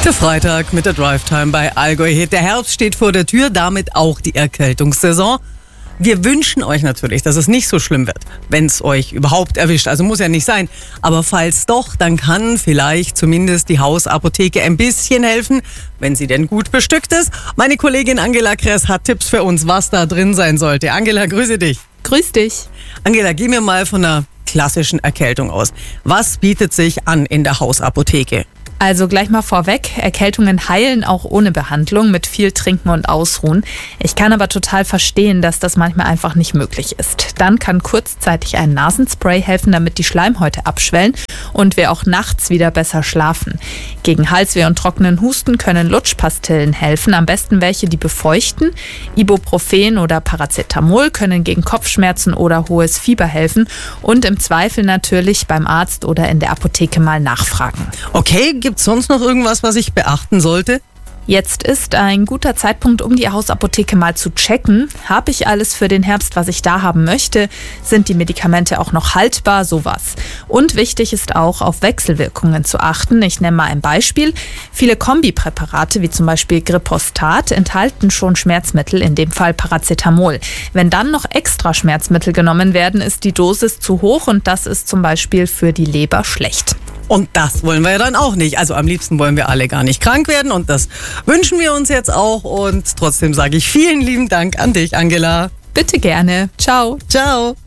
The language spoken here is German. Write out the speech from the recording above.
Der Freitag mit der Drive-Time bei Allgäu Hit. Der Herbst steht vor der Tür, damit auch die Erkältungssaison. Wir wünschen euch natürlich, dass es nicht so schlimm wird, wenn es euch überhaupt erwischt. Also muss ja nicht sein. Aber falls doch, dann kann vielleicht zumindest die Hausapotheke ein bisschen helfen, wenn sie denn gut bestückt ist. Meine Kollegin Angela Kress hat Tipps für uns, was da drin sein sollte. Angela, grüße dich. Grüß dich. Angela, geh mir mal von einer klassischen Erkältung aus. Was bietet sich an in der Hausapotheke? Also gleich mal vorweg, Erkältungen heilen auch ohne Behandlung mit viel Trinken und Ausruhen. Ich kann aber total verstehen, dass das manchmal einfach nicht möglich ist. Dann kann kurzzeitig ein Nasenspray helfen, damit die Schleimhäute abschwellen und wir auch nachts wieder besser schlafen. Gegen Halsweh und trockenen Husten können Lutschpastillen helfen, am besten welche, die befeuchten. Ibuprofen oder Paracetamol können gegen Kopfschmerzen oder hohes Fieber helfen und im Zweifel natürlich beim Arzt oder in der Apotheke mal nachfragen. Okay, gibt es sonst noch irgendwas, was ich beachten sollte? Jetzt ist ein guter Zeitpunkt, um die Hausapotheke mal zu checken. Habe ich alles für den Herbst, was ich da haben möchte? Sind die Medikamente auch noch haltbar? Sowas. Und wichtig ist auch, auf Wechselwirkungen zu achten. Ich nenne mal ein Beispiel. Viele Kombipräparate, wie zum Beispiel Gripostat, enthalten schon Schmerzmittel, in dem Fall Paracetamol. Wenn dann noch extra Schmerzmittel genommen werden, ist die Dosis zu hoch und das ist zum Beispiel für die Leber schlecht. Und das wollen wir ja dann auch nicht. Also am liebsten wollen wir alle gar nicht krank werden und das wünschen wir uns jetzt auch. Und trotzdem sage ich vielen lieben Dank an dich, Angela. Bitte gerne. Ciao. Ciao.